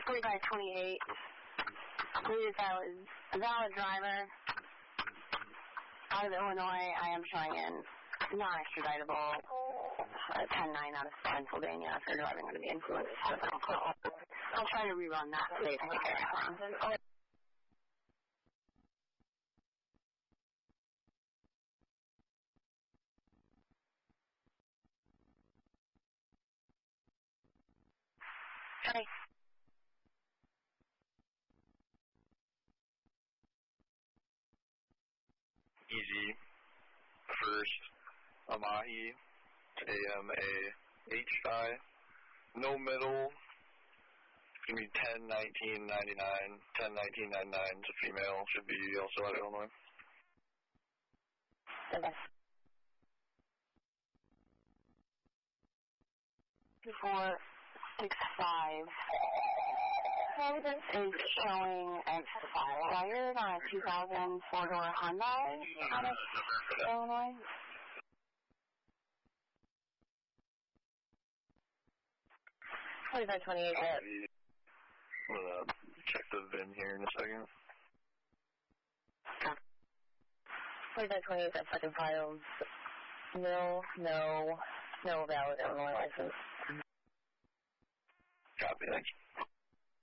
4528. Please, I was a valid driver out of Illinois. I am showing in non-extraditable 10-9 out of Pennsylvania for driving under the influence. I'll try to rerun that later. Okay. Easy. First, Amahi, AMAHI. No middle. It's going to be 10-19-99. 10-19-99 is a female. Should be also out of Illinois. Okay. 465 is showing expired on a 2000 four-door Hyundai out of Illinois. I'm going to check the VIN here in a second. 4528, that second files. No valid Illinois license.